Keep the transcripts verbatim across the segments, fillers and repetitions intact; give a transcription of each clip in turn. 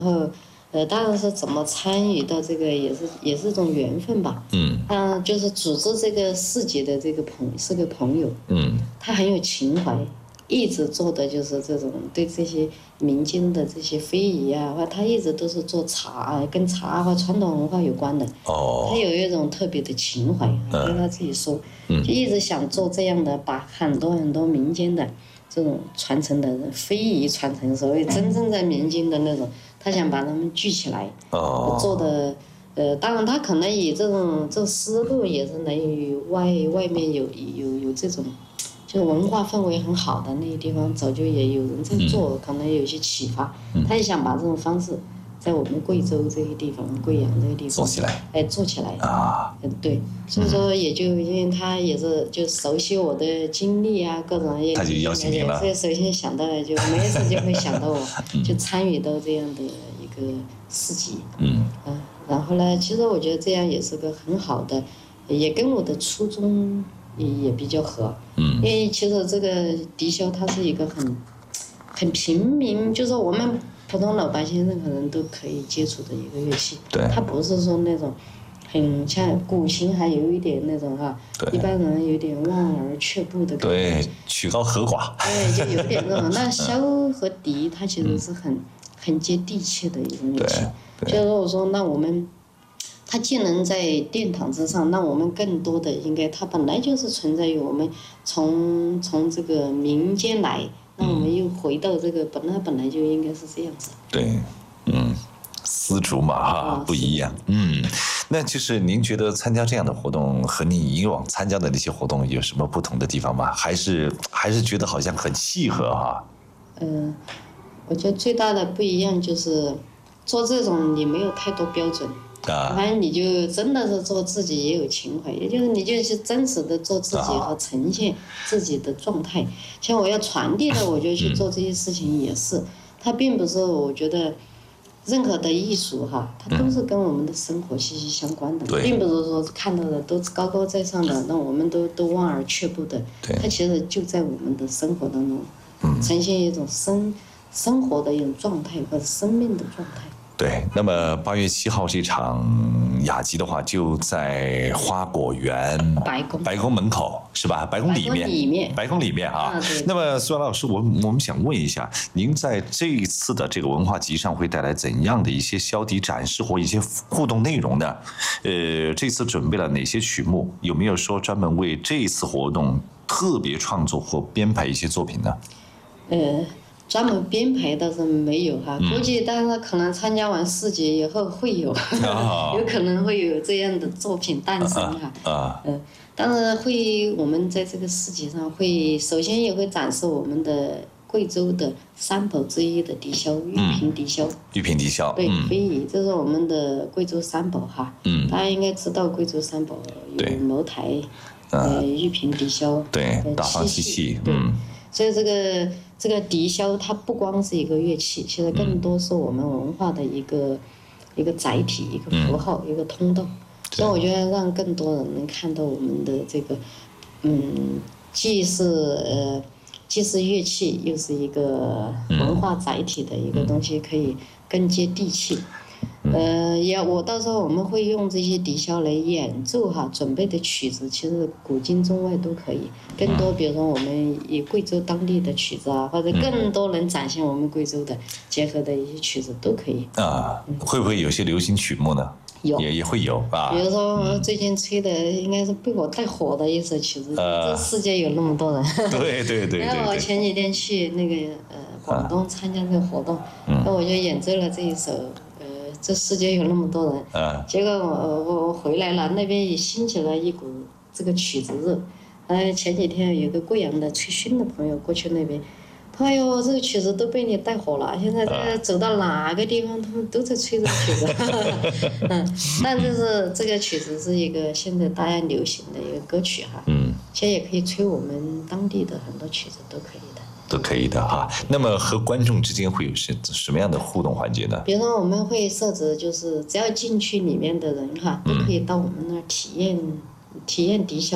然后，呃，当然是怎么参与到这个，也是也是一种缘分吧。 嗯， 他就是组织这个市集的这个朋是个朋友， 嗯， 他很有情怀，一直做的就是这种对这些民间的这些非遗啊，或他一直都是做茶，跟茶和传统文化有关的。 哦， 他有一种特别的情怀，跟他自己说， 嗯， 就一直想做这样的，把很多很多民间的这种传承的非遗传承，所谓真正在民间的那种，他想把他们聚起来， 哦， 做的。呃，当然，他可能以这种这思路也是来源于外外面有有有这种，就是文化氛围很好的那些地方，早就也有人在做， 嗯、 可能有一些启发。 嗯、 他也想把这种方式，在我们贵州这个地方、贵阳这个地方做起来， 哎，做起来啊， 嗯，对，所以说也就因为他也是就熟悉我的经历啊，各种也， 他就邀请您了， 所以首先想到的就没事就会想到我，就参与到这样的一个市集， 嗯， 嗯。然后呢，其实我觉得这样也是个很好的，也跟我的初衷也也比较合。 嗯。 因为其实这个笛箫它是一个很，很平民，就是我们普通老百姓任何人都可以接触的一个乐器。 对。 它不是说那种，很像古琴，还有一点那种哈，一般人有点望而却步的感觉。 对，曲高和寡。 对，就有点那种。那箫和笛它其实是很、嗯、很接地气的一种乐器。就是我说，那我们，它既能在殿堂之上，那我们更多的应该，它本来就是存在于我们从从这个民间来，那我们又回到这个本来本来就应该是这样子。 对，嗯，丝竹嘛哈、哦、不一样，嗯，那就是您觉得参加这样的活动和你以往参加的那些活动有什么不同的地方吗？还是还是觉得好像很契合哈？ 嗯、呃，我觉得最大的不一样就是。做这种你没有太多标准， 啊， 反正你就真的是做自己也有情怀，也就是你就是真实的做自己和呈现自己的状态。像我要传递的，我就去做这些事情也是，它并不是我觉得任何的艺术哈，它都是跟我们的生活息息相关的，并不是说看到的都是高高在上的，那我们都都望而却步的。它其实就在我们的生活当中，呈现一种生生活的一种状态和生命的状态。 对，那么八月七号这场雅集的话，就在花果园白宫白宫门口是吧？白宫里面， 里面白宫里面啊。 啊那么苏安老师，我我们想问一下，您在这一次的这个文化集上会带来怎样的一些箫笛展示或一些互动内容呢？呃，这次准备了哪些曲目？有没有说专门为这一次活动特别创作或编排一些作品呢？ 呃。专门编排倒是没有哈，估计但是可能参加完市集以后会有， 哦、 有可能会有这样的作品诞生哈。 啊， 嗯、呃，但是会我们在这个市集上会首先也会展示我们的贵州的三宝之一的笛箫玉屏笛箫。 玉屏笛箫。 对，非遗，这是我们的贵州三宝哈。嗯。大家应该知道贵州三宝有茅台，呃，玉屏笛箫。 对，大放嬉戏。 嗯。所以这个这个笛箫它不光是一个乐器，其实更多是我们文化的一个、嗯、一个载体，一个符号，嗯、一个通道。所以我觉得让更多人能看到我们的这个，嗯，既是呃既是乐器，又是一个文化载体的一个东西，可以更接地气。呃，也我到时候我们会用这些笛箫来演奏哈，准备的曲子其实古今中外都可以，更多比如说我们以贵州当地的曲子啊，或者更多能展现我们贵州的结合的一些曲子都可以。 啊，会不会有些流行曲目呢？ 有， 也也会有啊。 比如说最近吹的应该是被我带火的一首曲子，呃、这世界有那么多人。 对对对对。 然后我前几天去那个呃广东参加这个活动，那、嗯、我就演奏了这一首。这世界有那么多人， 嗯、 结果我我我回来了，那边也兴起了一股这个曲子热。呃，前几天有个贵阳的吹埙的朋友过去那边，他说：“哎呦，这个曲子都被你带火了，现在这走到哪个地方，他们都在吹这个曲子。”嗯，但就是这个曲子是一个现在大家流行的一个歌曲哈。嗯。其实也可以吹我们当地的很多曲子都可以的。 都可以的哈。那么和观众之间会有什什么样的互动环节呢？ 比如说我们会设置，就是只要进去里面的人哈，都可以到我们那儿体验、嗯、体验笛箫，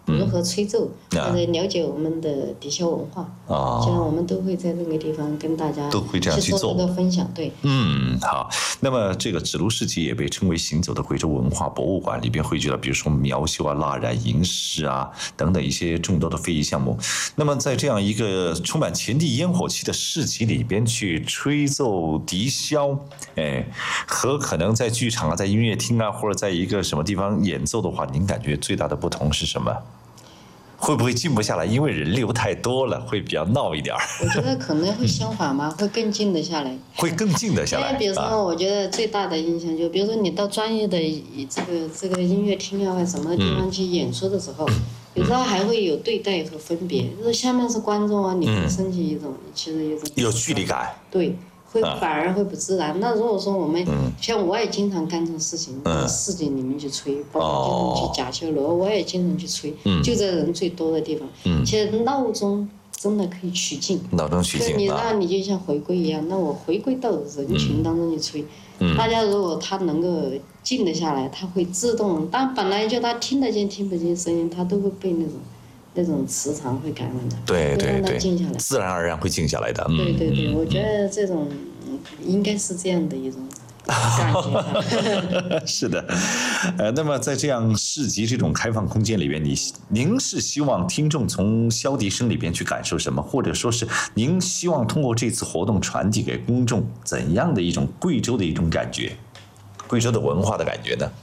如何吹奏， 嗯、 或者了解我们的笛箫文化。 哦， 这样我们都会在这个地方跟大家都会这样去做这个分享。对， 嗯，好。那么这个指路市集也被称为行走的贵州文化博物馆，里边汇聚了比如说苗绣啊、蜡染、银饰啊等等一些众多的非遗项目。那么在这样一个充满前地烟火气的市集里边去吹奏笛箫，哎，和可能在剧场啊、在音乐厅啊，或者在一个什么地方演奏的话，您感觉最大的不同是什么？会不会静不下来？因为人流太多了，会比较闹一点儿。 我觉得可能会相反吧，会更静得下来。 会更静得下来。 因为比如说，我觉得最大的印象就，比如说你到专业的这个这个音乐厅啊，或者什么地方去演出的时候，嗯、有时候还会有对待和分别。就是下面是观众啊，你会升起一种、嗯、其实一种有距离感。 对。会反而会不自然。啊、那如果说我们、嗯、像我也经常干这种事情，到市井里面去吹，包括经常去甲秀楼，我也经常去吹， 嗯、 就在人最多的地方。嗯、其实闹钟真的可以取静， 闹钟取静， 就你那你就像回归一样，那我回归到人群当中去吹。嗯、大家如果他能够静得下来，他会自动，但本来就他听得见听不见声音，他都会被那种。那种磁场会感染的， 对对对， 静下来， 自然而然会静下来的。嗯、 对对对，我觉得这种应该是这样的一种感觉。 是的，呃，那么在这样市集这种开放空间里边，你您是希望听众从箫笛声里边去感受什么，或者说是您希望通过这次活动传递给公众怎样的一种贵州的一种感觉，贵州的文化的感觉呢？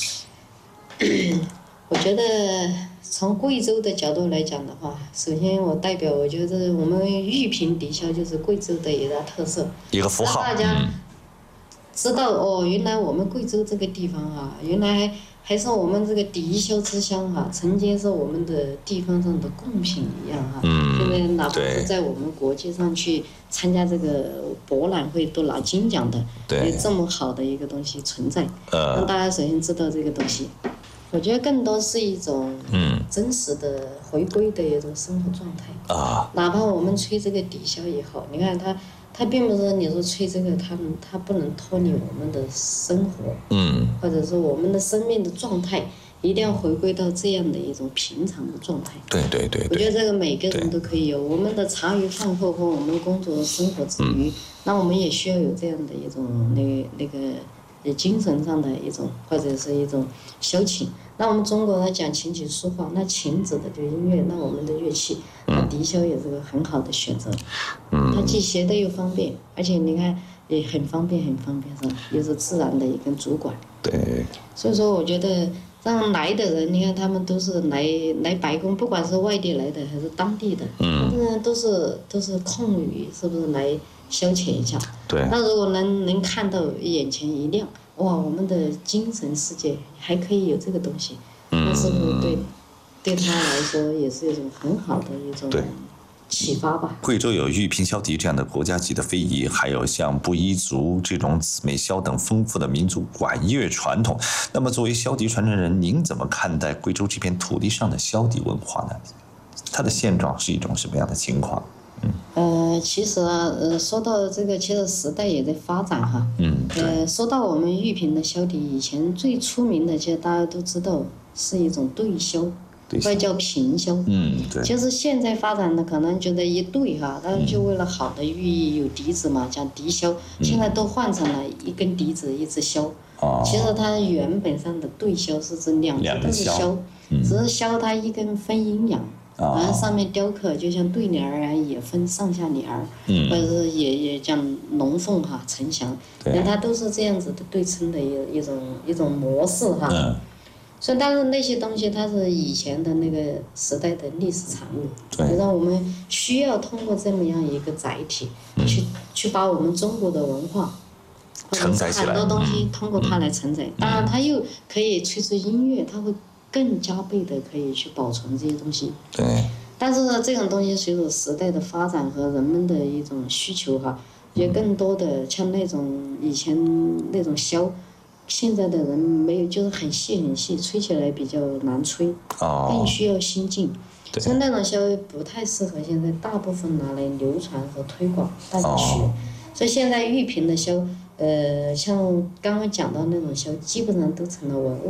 我觉得。从贵州的角度来讲的话，首先我代表，我觉得我们玉屏笛箫就是贵州的一大特色， 一个符号， 让大家知道、嗯、哦，原来我们贵州这个地方啊，原来还是我们这个笛箫之乡哈、啊，曾经是我们的地方上的贡品一样哈、啊。嗯，现在哪怕是在我们国际上去参加这个博览会都拿金奖的， 对， 有这么好的一个东西存在，呃、让大家首先知道这个东西。我觉得更多是一种真实的回归的一种生活状态、 嗯、啊。 哪怕我们吹这个笛箫也好，你看它，它并不是你说吹这个，它它不能脱离我们的生活， 嗯， 或者说我们的生命的状态，一定要回归到这样的一种平常的状态。 对对 对, 对。 我觉得这个每个人都可以有，我们的茶余饭后和我们工作生活之余，嗯、那我们也需要有这样的一种那个那个精神上的一种或者是一种消遣。那我们中国人讲琴棋书画，那琴指的就是音乐，那我们的乐器，那笛箫也是个很好的选择。嗯，它既携带又方便，而且你看也很方便，很方便是吧？又是自然的一根竹管。 对。 所以说，我觉得让来的人，你看他们都是来来白宫，不管是外地来的还是当地的，嗯，都是都是空余，是不是来消遣一下？ 对。 那如果能能看到眼前一亮。哇，我们的精神世界还可以有这个东西，那是不是对对他来说也是一种很好的一种启发吧？ 贵州有玉屏箫笛这样的国家级的非遗，还有像布依族这种姊妹箫等丰富的民族管乐传统。那么，作为箫笛传承人，您怎么看待贵州这片土地上的箫笛文化呢？它的现状是一种什么样的情况？ 嗯，呃，其实啊，呃，说到这个，其实时代也在发展哈。 嗯， 呃，说到我们玉屏的箫笛，以前最出名的，其实大家都知道是一种对箫，或者叫平箫。 嗯，对。 其实现在发展的可能觉得一对哈，它就为了好的寓意，有笛子嘛，讲笛箫，现在都换成了一根笛子一支箫。哦。其实它原本上的对箫是指两只都是箫，只是箫它一根分阴阳。然后上面雕刻就像对联儿啊，也分上下联儿，嗯、或者是也也讲龙凤哈、呈祥，那它都是这样子的对称的一一种一种模式哈。嗯、所以，但是那些东西它是以前的那个时代的历史产物，所以让我们需要通过这么样一个载体，嗯、去去把我们中国的文化， 承载起来， 很多东西通过它来承载。嗯、当然，它又可以吹出音乐，它会。更加倍的可以去保存这些东西， 对。 但是呢，这种东西随着时代的发展和人们的一种需求哈，也更多的像那种以前那种箫，现在的人没有，就是很细很细，吹起来比较难吹， 哦、 更需要心境。所以那种箫不太适合现在大部分拿来流传和推广大家学。哦、所以现在玉屏的箫，呃，像刚刚讲到那种箫，基本上都成了文物。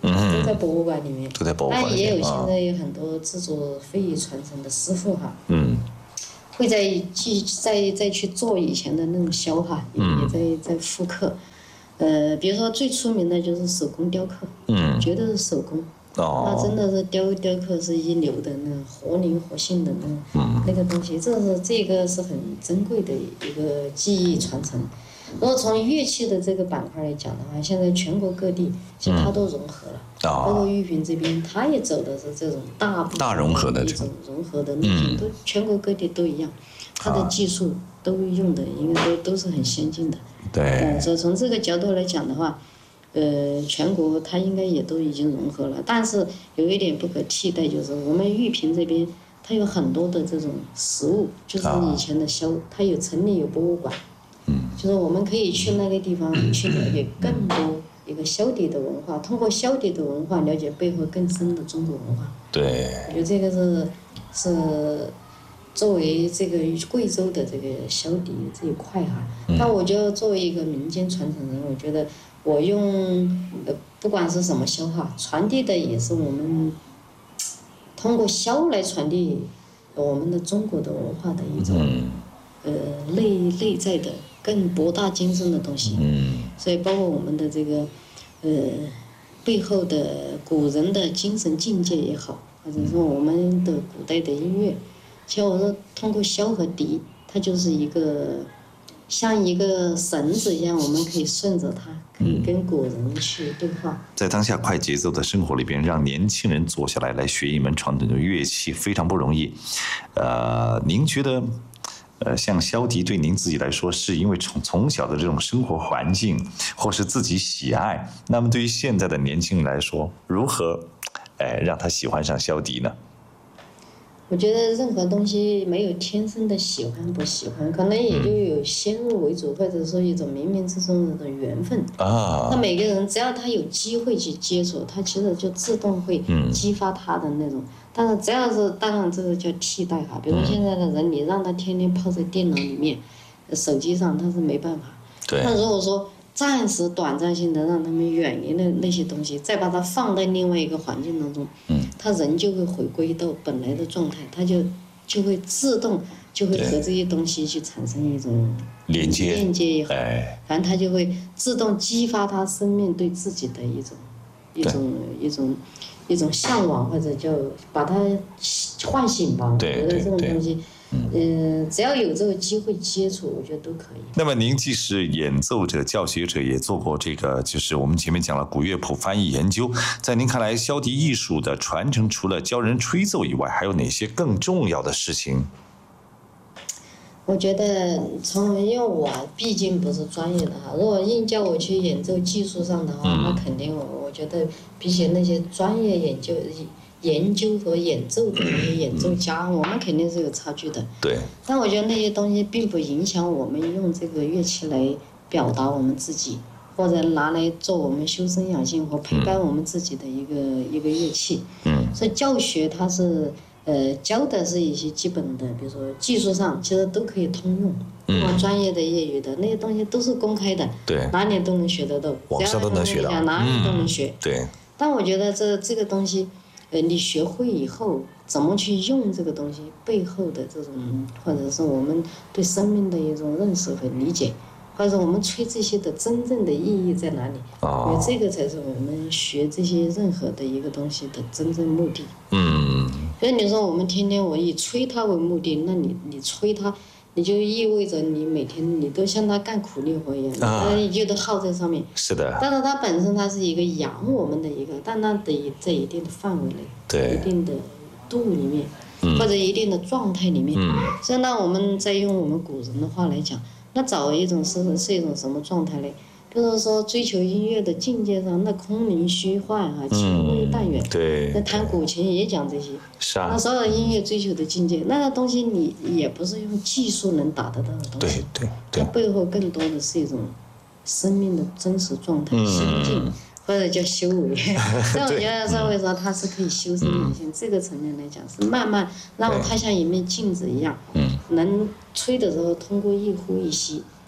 嗯， 都在博物馆里面， 都在博物馆里面。 但也有现在有很多制作非遗传承的师傅哈， 嗯， 会再继再再去做以前的那种箫哈，也嗯也在在复刻。呃，比如说最出名的就是手工雕刻， 嗯， 绝对是手工。 哦， 那真的是雕雕刻是一流的，那种活灵活现的那种、 嗯、 那个东西，这是这个是很珍贵的一个技艺传承。如果从乐器的这个板块来讲的话，现在全国各地其实它都融合了， 嗯哦、 包括玉屏这边，它也走的是这种大部分大融合的这种融合的路线， 嗯、 都全国各地都一样，它的技术都用的应该都都是很先进的。 对。 嗯，所以从这个角度来讲的话。呃，全国它应该也都已经融合了，但是有一点不可替代，就是我们玉屏这边它有很多的这种实物，就是以前的箫，它有城里有博物馆， 嗯， 就是我们可以去那个地方去了解更多一个箫笛的文化，通过箫笛的文化了解背后更深的中国文化。 对， 我觉得这个是是作为这个贵州的这个箫笛这一块哈，那我觉得作为一个民间传承人，我觉得。我用呃不管是什么箫哈，传递的也是我们通过箫来传递我们的中国的文化的一种、嗯、呃内内在的更博大精深的东西。 嗯， 所以包括我们的这个呃背后的古人的精神境界也好，或者说我们的古代的音乐，其实我说通过箫和笛，它就是一个。像一个绳子一样，我们可以顺着它，可以跟古人去对话。 在当下快节奏的生活里边，让年轻人坐下来来学一门传统的乐器非常不容易。呃，您觉得，呃，像箫笛对您自己来说，是因为从从小的这种生活环境，或是自己喜爱？那么对于现在的年轻人来说，如何，哎，让他喜欢上箫笛呢？ 我觉得任何东西没有天生的喜欢不喜欢，可能也就有先入为主，或者说一种冥冥之中的缘分。啊。那每个人只要他有机会去接触，他其实就自动会激发他的那种。嗯、但是只要是当然这个叫替代哈，比如现在的人，你让他天天泡在电脑里面、手机上，他是没办法。 对。 那如果说暂时短暂性的让他们远离了那些东西，再把它放在另外一个环境当中，嗯，他人就会回归到本来的状态，他就就会自动就会和这些东西去产生一种连接， 链接也好， 哎， 反正他就会自动激发他生命对自己的一种一种一种一种向往，或者叫把它唤醒吧。我觉得这种东西。嗯，只要有这个机会接触，我觉得都可以。 那么您既是演奏者、教学者，也做过这个，就是我们前面讲了古乐谱翻译研究。在您看来，箫笛艺术的传承，除了教人吹奏以外，还有哪些更重要的事情？ 我觉得从因为我毕竟不是专业的哈，如果硬叫我去演奏技术上的话，嗯、那肯定我我觉得比起那些专业研究。研究和演奏的那些演奏家，我们肯定是有差距的。 对。 但我觉得那些东西并不影响我们用这个乐器来表达我们自己，或者拿来做我们修身养性和陪伴我们自己的一个、嗯、一个乐器。嗯。所以教学它是呃教的是一些基本的，比如说技术上其实都可以通用，不管专业的、业余的那些东西都是公开的， 对， 哪里都能学得到， 网上都能学到， 哪里都能学。 嗯、对。 但我觉得这这个东西。呃，你学会以后怎么去用这个东西背后的这种，或者是我们对生命的一种认识和理解，或者我们吹这些的真正的意义在哪里？哦，因为这个才是我们学这些任何的一个东西的真正目的。嗯。所以你说我们天天我以吹它为目的，那你你吹它，你就意味着你每天你都像它干苦力活一样，啊，你就都耗在上面。 是的。但是它本身它是一个养我们的一个，但它得在一定的范围内， 对， 一定的度里面，嗯、或者一定的状态里面。嗯。所以那我们再用我们古人的话来讲，那找一种是是一种什么状态呢？比如说追求音乐的境界上，那空灵虚幻啊，情微淡远。 嗯、对。 那弹古琴也讲这些。 是啊。 那所有音乐追求的境界，那个东西你也不是用技术能达得到的东西。 对对对。 它背后更多的是一种生命的真实状态、心境，嗯、或者叫修为。所以我觉得社会上它是可以修身养性，嗯、这个层面来讲是慢慢让它像一面镜子一样，嗯、能吹的时候通过一呼一吸。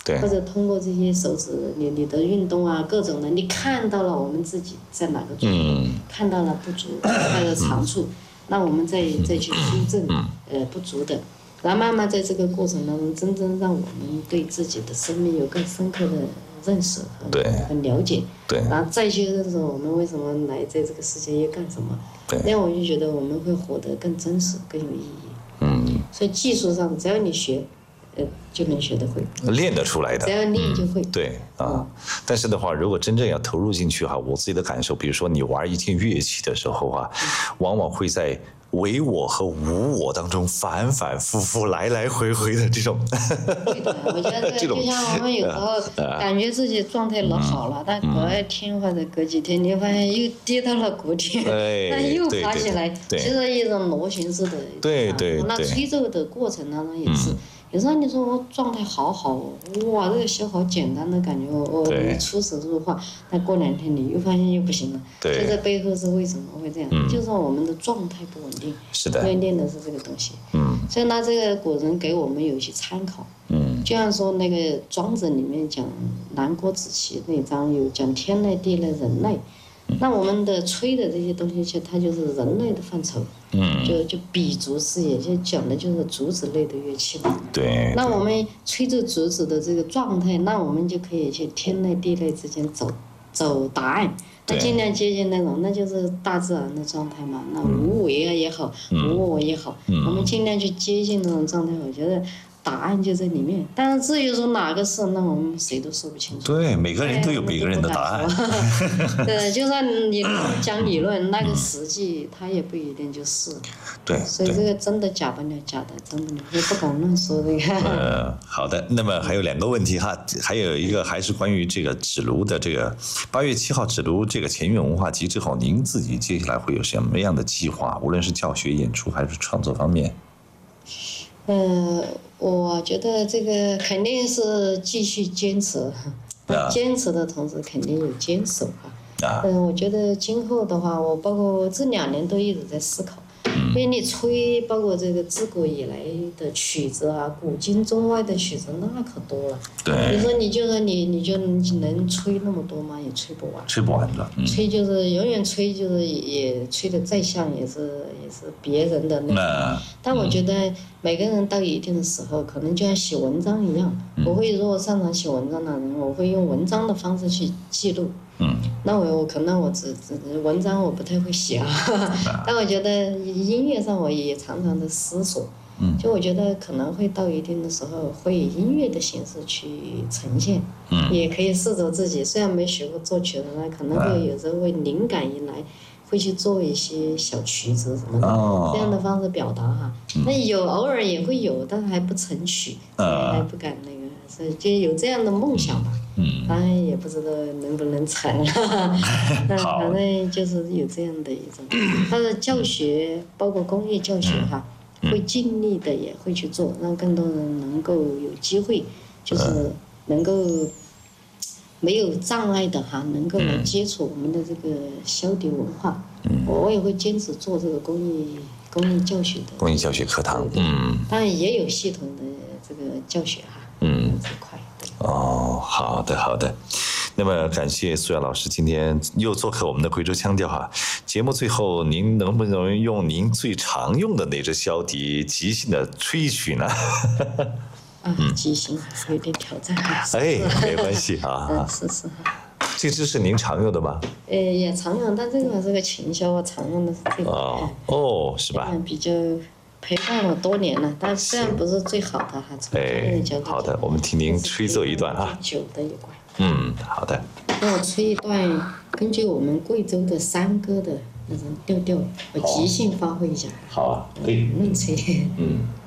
对， 或者通过这些手指你你的运动啊各种的，你看到了我们自己在哪个状态， 嗯， 看到了不足或者长处，那我们再再去修正呃不足的，然后慢慢在这个过程当中，真正让我们对自己的生命有更深刻的认识和和了解， 对， 然后再去认识我们为什么来在这个世界要干什么， 对， 那样我就觉得我们会活得更真实更有意义。 嗯， 所以技术上只要你学，呃，就能学得会， 练得出来的， 只要练就会。 嗯、对啊，但是的话，如果真正要投入进去哈，我自己的感受，比如说你玩一件乐器的时候啊，往往会在唯我和无我当中反反复复、来来回回的这种。 对的，我觉得就像我们有时候感觉自己状态老好了，但隔一天或者隔几天，你发现又跌到了谷底，那又爬起来，其实一种螺旋式的。 对对对。 那吹奏的过程当中也是。有时候你说我状态好好，哇，这个修好简单的感觉，我我出神入化，但过两天你又发现又不行了，就这背后是为什么会这样？嗯、就是我们的状态不稳定， 是的， 所以练的是这个东西。 嗯， 所以呢，这个古人给我们有些参考。嗯，就像说那个《庄子》里面讲南郭子綦那章有讲天籁、地籁、人籁。那我们的吹的这些东西，其实它就是人类的范畴，嗯，就就比竹事业，就讲的就是竹子类的乐器嘛。 对。 那我们吹着竹子的这个状态，那我们就可以去天籁地籁之间走走答案，那尽量接近那种，那就是大自然的状态嘛。那无为啊也好，嗯、无我也好，嗯、我们尽量去接近那种状态，我觉得。答案就在里面，但是至于说哪个是，那我们谁都说不清楚。 对，每个人都有每个人的答案。 对，就算你讲理论，那个实际它也不一定就是。 对。 所以这个真的假不了，假的真不了，也不敢乱说这个。 呃，好的，那么还有两个问题哈，还有一个还是关于这个指炉的这个八月七号指炉这个前院文化节之后，您自己接下来会有什么样的计划？无论是教学、演出还是创作方面。 呃，我觉得这个肯定是继续坚持，啊、坚持的同时肯定有坚守哈。嗯、呃，我觉得今后的话，我包括这两年都一直在思考，因为你吹，包括这个自古以来的曲子啊，古今中外的曲子那可多了。 对。 你说你就说你你就能吹那么多吗？也吹不完。 吹不完的。嗯、 吹就是永远吹，就是也吹的再像也是也是别人的那个。嗯、但我觉得每个人到一定的时候，可能就像写文章一样，嗯、我会如果擅长写文章的人，我会用文章的方式去记录。嗯，那我我可能我只只文章我不太会写啊，但我觉得音乐上我也常常的思索，嗯，就我觉得可能会到一定的时候会以音乐的形式去呈现，嗯，也可以试着自己虽然没学过作曲的呢，可能会有时候会灵感一来，会去做一些小曲子什么的，哦、这样的方式表达哈，嗯、那有偶尔也会有，但是还不成曲，呃、还不敢那个，所以就有这样的梦想吧。嗯，当然也不知道能不能成了，但反正就是有这样的一种，他的教学包括公益教学哈，嗯、会尽力的也会去做，让更多人能够有机会，就是能够没有障碍的哈，能够来接触我们的这个箫笛文化。嗯，我也会坚持做这个公益公益教学的公益教学课堂。嗯， 当然也有系统的这个教学哈。嗯，这块。 哦，好的好的，那么感谢苏亚老师今天又做客我们的贵州腔调哈。节目最后，您能不能用您最常用的那只箫笛即兴的吹一曲呢？ 啊，即兴有点挑战。 哎，没关系啊。 嗯，是是。 这只是您常用的吗？ 呃，也常用，但这个是个琴箫，我常用的是这个。 哦哦，是吧？ 比较。陪伴了多年了，但虽然不是最好的哈，从专业角度好的，我们听您吹奏一段啊。 酒的一块。 嗯，好的。 那我吹一段，根据我们贵州的山歌的那种调调，我即兴发挥一下。 好啊，可以。 乱吹。 嗯。